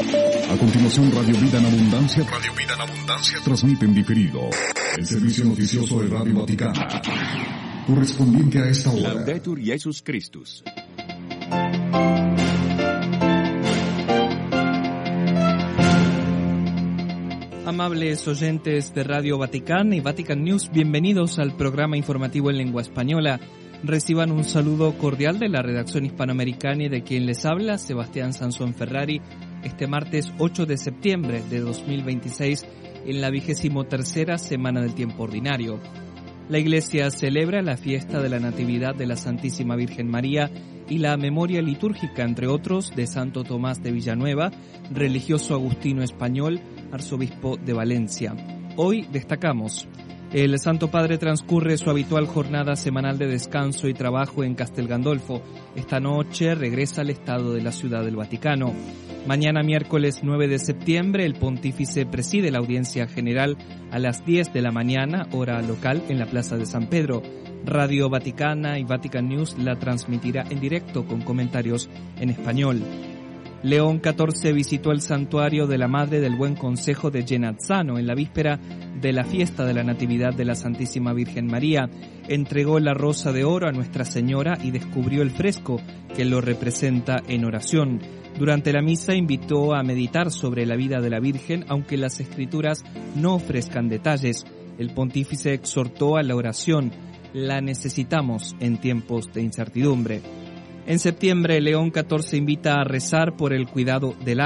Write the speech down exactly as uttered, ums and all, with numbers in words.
A continuación, Radio Vida en Abundancia, Radio Vida en Abundancia transmite en diferido el servicio noticioso de Radio Vaticano, correspondiente a esta hora. Laudetur Jesus Christus. Amables oyentes de Radio Vaticano y Vatican News, bienvenidos al programa informativo en lengua española. Reciban un saludo cordial de la redacción hispanoamericana y de quien les habla, Sebastián Sansón Ferrari, este martes ocho de septiembre de dos mil veintiséis, en la vigésimo tercera semana del tiempo ordinario. La Iglesia celebra la fiesta de la Natividad de la Santísima Virgen María y la memoria litúrgica, entre otros, de Santo Tomás de Villanueva, religioso agustino español, arzobispo de Valencia. Hoy destacamos: el Santo Padre transcurre su habitual jornada semanal de descanso y trabajo en Castel Gandolfo. Esta noche regresa al Estado de la Ciudad del Vaticano. Mañana, miércoles nueve de septiembre, el pontífice preside la audiencia general a las diez de la mañana, hora local, en la Plaza de San Pedro. Radio Vaticana y Vatican News la transmitirá en directo con comentarios en español. León catorce visitó el santuario de la Madre del Buen Consejo de Genazzano en la víspera de la fiesta de la Natividad de la Santísima Virgen María. Entregó la rosa de oro a Nuestra Señora y descubrió el fresco que lo representa en oración. Durante la misa invitó a meditar sobre la vida de la Virgen, aunque las Escrituras no ofrezcan detalles. El pontífice exhortó a la oración. La necesitamos en tiempos de incertidumbre. En septiembre, León catorce invita a rezar por el cuidado del